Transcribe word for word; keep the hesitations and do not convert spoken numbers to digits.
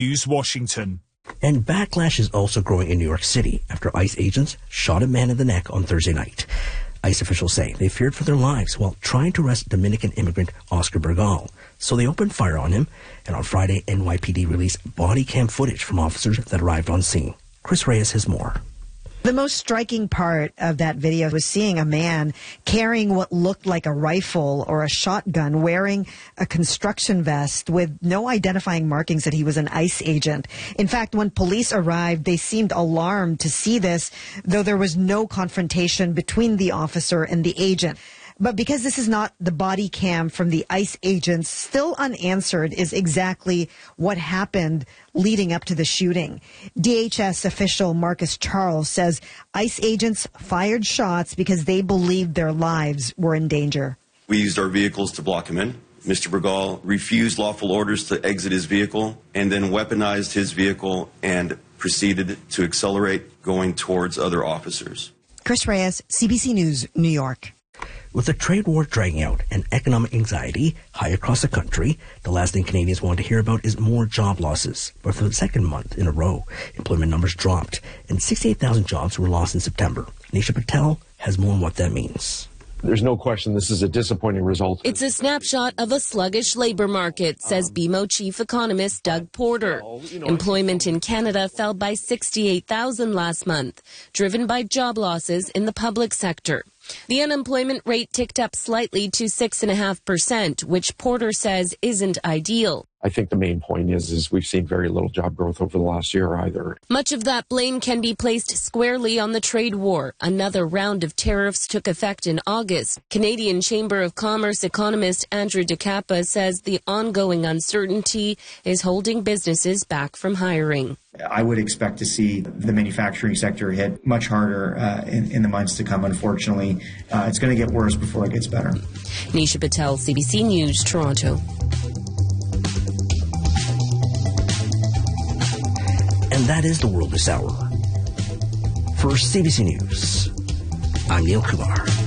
News Washington. And backlash is also growing in New York City after ICE agents shot a man in the neck on Thursday night. ICE officials say they feared for their lives while trying to arrest Dominican immigrant Oscar Bergal. So they opened fire on him, and on Friday, N Y P D released body cam footage from officers that arrived on scene. Chris Reyes has more. The most striking part of that video was seeing a man carrying what looked like a rifle or a shotgun, wearing a construction vest with no identifying markings that he was an ICE agent. In fact, when police arrived, they seemed alarmed to see this, though there was no confrontation between the officer and the agent. But because this is not the body cam from the ICE agents, still unanswered is exactly what happened leading up to the shooting. D H S official Marcus Charles says ICE agents fired shots because they believed their lives were in danger. We used our vehicles to block him in. Mister Bergal refused lawful orders to exit his vehicle and then weaponized his vehicle and proceeded to accelerate going towards other officers. Chris Reyes, C B C News, New York. With the trade war dragging out and economic anxiety high across the country, the last thing Canadians want to hear about is more job losses. But for the second month in a row, employment numbers dropped, and sixty-eight thousand jobs were lost in September. Nisha Patel has more on what that means. There's no question this is a disappointing result. It's a snapshot of a sluggish labor market, says B M O chief economist Doug Porter. Employment in Canada fell by sixty-eight thousand last month, driven by job losses in the public sector. The unemployment rate ticked up slightly to six point five percent, which Porter says isn't ideal. I think the main point is, is we've seen very little job growth over the last year either. Much of that blame can be placed squarely on the trade war. Another round of tariffs took effect in August. Canadian Chamber of Commerce economist Andrew DeCappa says the ongoing uncertainty is holding businesses back from hiring. I would expect to see the manufacturing sector hit much harder uh, in, in the months to come, unfortunately. Uh, it's going to get worse before it gets better. Nisha Patel, C B C News, Toronto. And that is the world this hour. For C B C News, I'm Neil Kumar.